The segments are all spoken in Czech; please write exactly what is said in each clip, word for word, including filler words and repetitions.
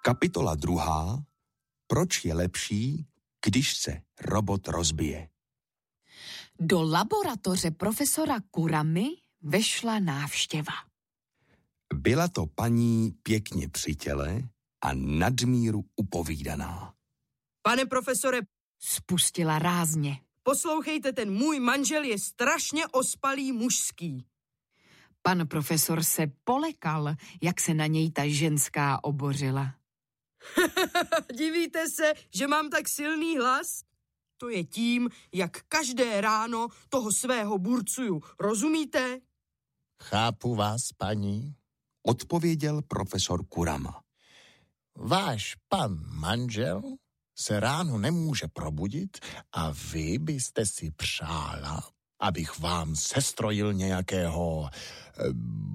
Kapitola druhá. Proč je lepší, když se robot rozbije? Do laboratoře profesora Kuramy vešla návštěva. Byla to paní pěkně při těle a nadmíru upovídaná. Pane profesore, Spustila rázně. poslouchejte, ten můj manžel je strašně ospalý mužský. Pan profesor se polekal, jak se na něj ta ženská obořila. Divíte se, že mám tak silný hlas? To je tím, jak každé ráno toho svého burcuju. Rozumíte? Chápu vás, paní. Odpověděl profesor Kurama. Váš pan manžel se ráno nemůže probudit a vy byste si přála, abych vám sestrojil nějakého eh,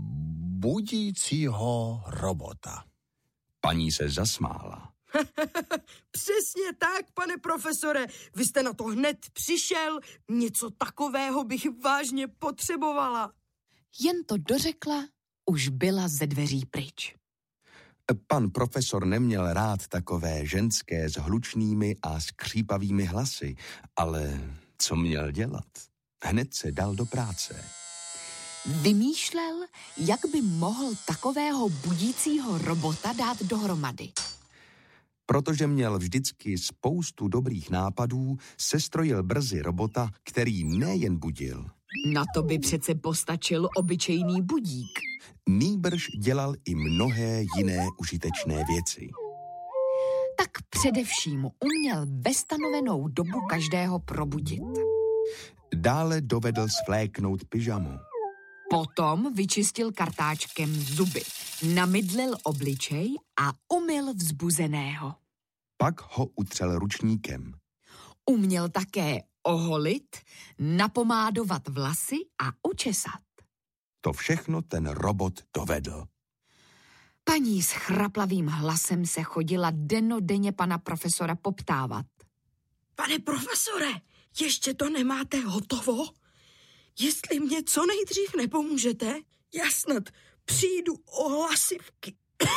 budícího robota. Paní se zasmála. Přesně tak, pane profesore. Vy jste na to hned přišel. Něco takového bych vážně potřebovala. Jen to dořekla, už byla ze dveří pryč. Pan profesor neměl rád takové ženské s hlučnými a skřípavými hlasy, ale co měl dělat? Hned se dal do práce. Vymýšlel, jak by mohl takového budícího robota dát dohromady. Protože měl vždycky spoustu dobrých nápadů, sestrojil brzy robota, který nejen budil. Na to by přece postačil obyčejný budík. Nýbrž dělal i mnohé jiné užitečné věci. Tak především uměl ve stanovenou dobu každého probudit. Dále dovedl svléknout pyžamu. Potom vyčistil kartáčkem zuby, namydlil obličej a umyl vzbuzeného. Pak ho utřel ručníkem. Uměl také oholit, napomádovat vlasy a učesat. To všechno ten robot dovedl. Paní s chraplavým hlasem se chodila dennodenně pana profesora poptávat. Pane profesore, ještě to nemáte hotovo? Jestli mě co nejdřív nepomůžete, já snad přijdu o hlasivky.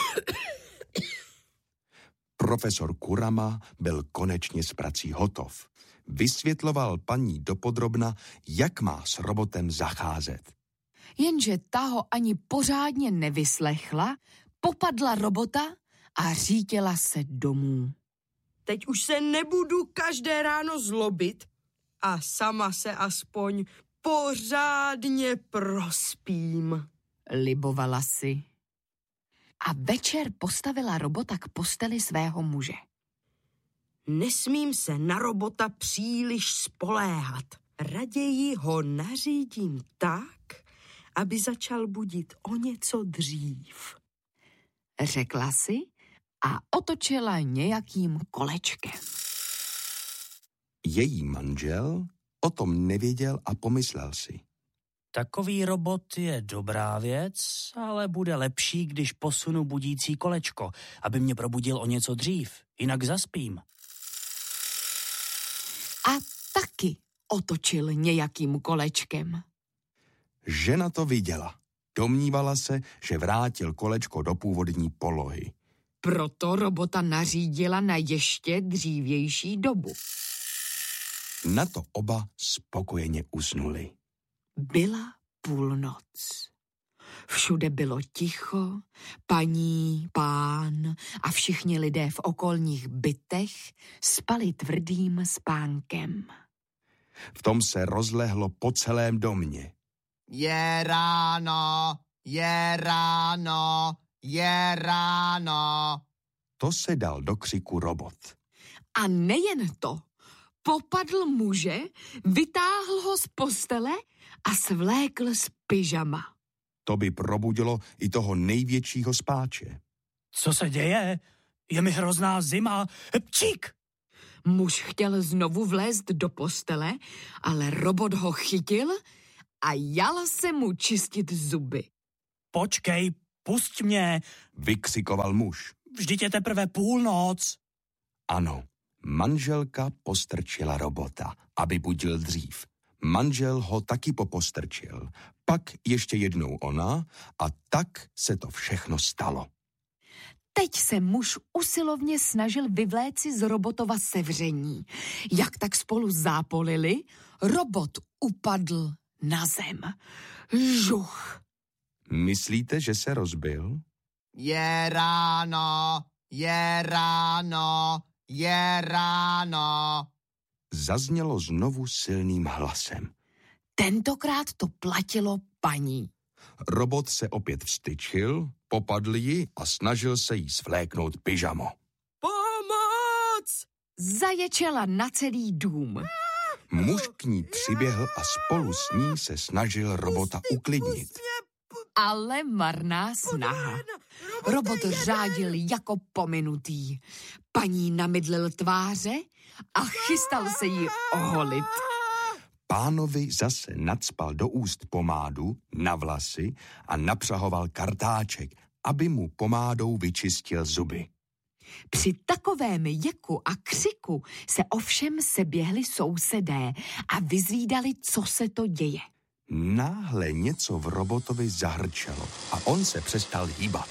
Profesor Kurama byl konečně s prací hotov. Vysvětloval paní dopodrobna, jak má s robotem zacházet. Jenže ta ho ani pořádně nevyslechla, popadla robota a řítěla se domů. Teď už se nebudu každé ráno zlobit a sama se aspoň pořádně prospím. Libovala si. A večer postavila robota k posteli svého muže. Nesmím se na robota příliš spoléhat. Raději ho nařídím tak, aby začal budit o něco dřív. Řekla si a otočila nějakým kolečkem. Její manžel o tom nevěděl a pomyslel si. Takový robot je dobrá věc, ale bude lepší, když posunu budící kolečko, aby mě probudil o něco dřív, jinak zaspím. A taky otočil nějakým kolečkem. Žena to viděla. Domnívala se, že vrátil kolečko do původní polohy. Proto robota nařídila na ještě dřívější dobu. Na to oba spokojeně usnuli. Byla půlnoc. Všude bylo ticho, paní, pán a všichni lidé v okolních bytech spali tvrdým spánkem. V tom se rozlehlo po celém domě. Je ráno, je ráno, je ráno. To se dal do křiku robot. A nejen to, popadl muže, vytáhl ho z postele a svlékl z pyžama. To by probudilo i toho největšího spáče. Co se děje? Je mi hrozná zima. Pčík! Muž chtěl znovu vlézt do postele, ale robot ho chytil a jal se mu čistit zuby. Počkej, pusť mě. Vykřikoval muž. Vždyť je teprve půlnoc. Ano, manželka postrčila robota, aby budil dřív. Manžel ho taky popostrčil. Pak ještě jednou ona a tak se to všechno stalo. Teď se muž usilovně snažil vyvléci z robotova sevření. Jak tak spolu zápolili, robot upadl na zem. Žuch. Myslíte, že se rozbil? Je ráno, je ráno, je ráno. Zaznělo znovu silným hlasem. Tentokrát to platilo paní. Robot se opět vstyčil, popadl ji a snažil se jí svléknout pyžamo. Pomoc! Zaječela na celý dům. Muž k ní přiběhl a spolu s ní se snažil robota uklidnit. Ale marná snaha. Robot řádil jako pominutý. Paní namydlil tváře a chystal se jí oholit. Pánovi zase nacpal do úst pomádu, na vlasy a napřahoval kartáček, aby mu pomádou vyčistil zuby. Při takovém jeku a křiku se ovšem seběhli sousedé a vyzvídali, co se to děje. Náhle něco v robotovi zahrčelo a on se přestal hýbat.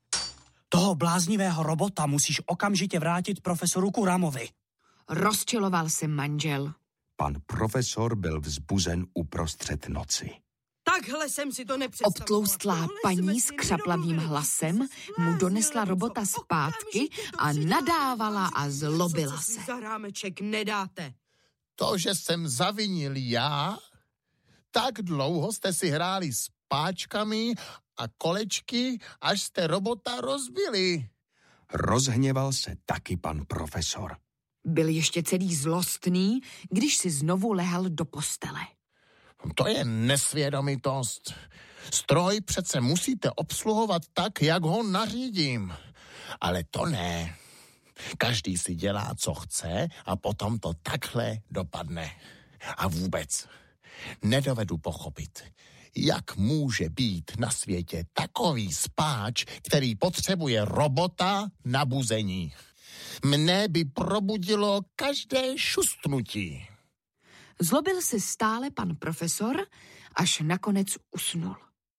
Toho bláznivého robota musíš okamžitě vrátit profesoru Kuramovi. Rozčiloval se manžel. Pan profesor byl vzbuzen uprostřed noci. Takhle jsem si to nepředstavoval. Obtloustlá paní s křaplavým hlasem mu donesla robota zpátky a nadávala a zlobila se. Za rámeček nedáte. To, že jsem zavinil já, tak dlouho jste si hráli s páčkami a kolečky, až jste robota rozbili. Rozhněval se taky pan profesor. Byl ještě celý zlostný, když si znovu lehal do postele. To je nesvědomitost. Stroj přece musíte obsluhovat tak, jak ho nařídím. Ale to ne. Každý si dělá, co chce a potom to takhle dopadne. A vůbec nedovedu pochopit, jak může být na světě takový spáč, který potřebuje robota na buzení. Mne by probudilo každé šustnutí. Zlobil se stále pan profesor, až nakonec usnul.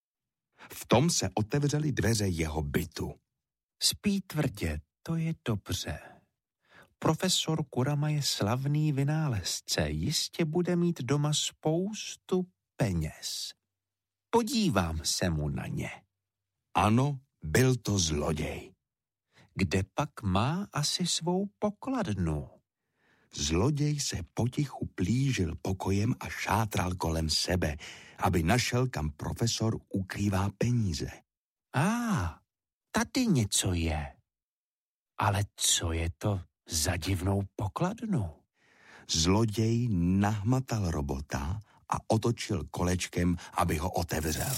V tom se otevřely dveře jeho bytu. Spí tvrdě, to je dobře. Profesor Kurama je slavný vynálezce, jistě bude mít doma spoustu peněz. Podívám se mu na ně. Ano, byl to zloděj. Kde pak má asi svou pokladnu? Zloděj se potichu plížil pokojem a šátral kolem sebe, aby našel, kam profesor ukrývá peníze. A, ah, tady něco je. Ale co je to za divnou pokladnu? Zloděj nahmatal robota a otočil kolečkem, aby ho otevřel.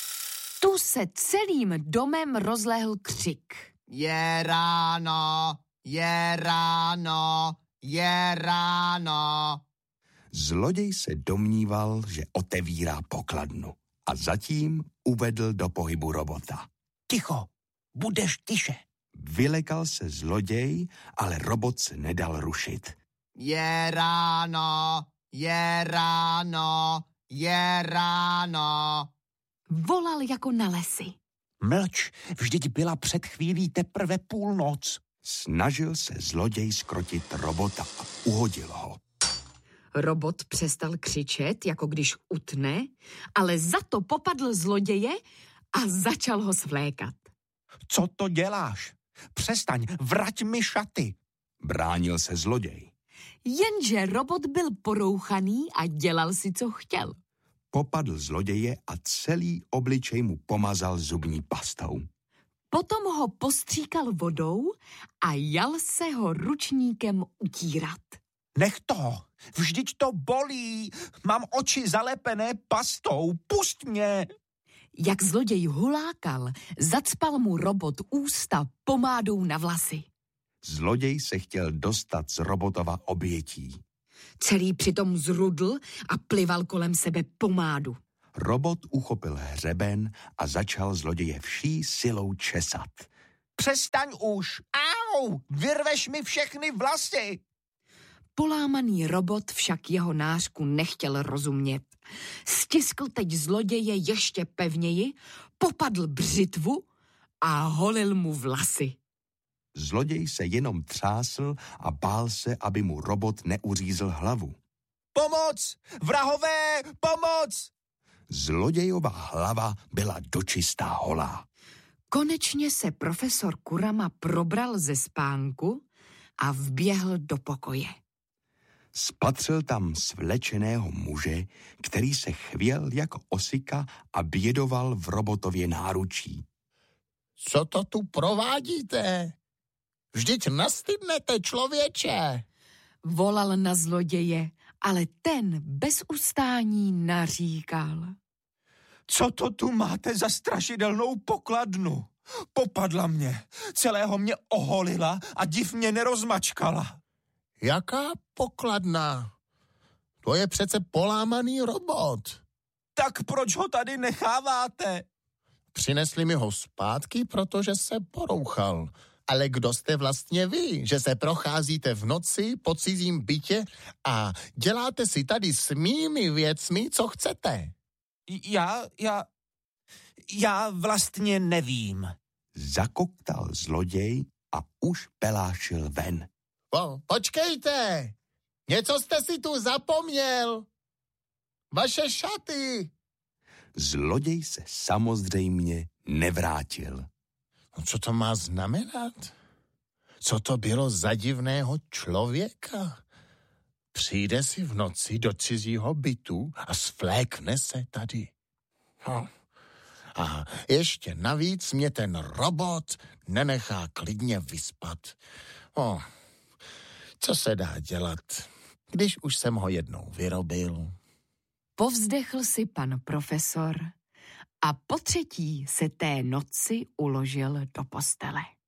Tu se celým domem rozlehl křik. Je ráno, je ráno, je ráno. Zloděj se domníval, že otevírá pokladnu a zatím uvedl do pohybu robota. Ticho, budeš tiše. Vylekal se zloděj, ale robot se nedal rušit. Je ráno, je ráno, je ráno. Volal jako na lesy. Mlč, vždyť byla před chvílí teprve půlnoc. Snažil se zloděj skrotit robota a uhodil ho. Robot přestal křičet, jako když utne, ale za to popadl zloděje a začal ho svlékat. Co to děláš? Přestaň, vrať mi šaty. Bránil se zloděj. Jenže robot byl porouchaný a dělal si, co chtěl. Popadl zloděje a celý obličej mu pomazal zubní pastou. Potom ho postříkal vodou a jal se ho ručníkem utírat. Nech to, vždyť to bolí. Mám oči zalepené pastou, pusť mě. Jak zloděj hulákal, zacpal mu robot ústa pomádou na vlasy. Zloděj se chtěl dostat z robotova obětí. Celý přitom zrudl a plival kolem sebe pomádu. Robot uchopil hřeben a začal zloděje vší silou česat. Přestaň už, au, vyrveš mi všechny vlasy. Polámaný robot však jeho nářku nechtěl rozumět. Stiskl teď zloděje ještě pevněji, popadl břitvu a holil mu vlasy. Zloděj se jenom třásl a bál se, aby mu robot neuřízl hlavu. Pomoc! Vrahové! Pomoc! Zlodějova hlava byla dočistá holá. Konečně se profesor Kurama probral ze spánku a vběhl do pokoje. Spatřil tam svlečeného muže, který se chvěl jako osika a bědoval v robotově náručí. Co to tu provádíte? Vždyť nastydnete, člověče. Volal na zloděje, ale ten bez ustání naříkal. Co to tu máte za strašidelnou pokladnu? Popadla mě, celého mě oholila a div mě nerozmačkala. Jaká pokladna? To je přece polámaný robot. Tak proč ho tady necháváte? Přinesli mi ho zpátky, protože se porouchal. Ale kdo jste vlastně vy, že se procházíte v noci po cizím bytě a děláte si tady s mými věcmi, co chcete? Já, já, já vlastně nevím. Zakoktal zloděj a už pelášil ven. O, počkejte, něco jste si tu zapomněl. Vaše šaty. Zloděj se samozřejmě nevrátil. No, co to má znamenat? Co to bylo za divného člověka? Přijde si v noci do cizího bytu a svlékne se tady. No. A ještě navíc mě ten robot nenechá klidně vyspat. O, co se dá dělat, když už jsem ho jednou vyrobil? Povzdechl si pan profesor a po třetí se té noci uložil do postele.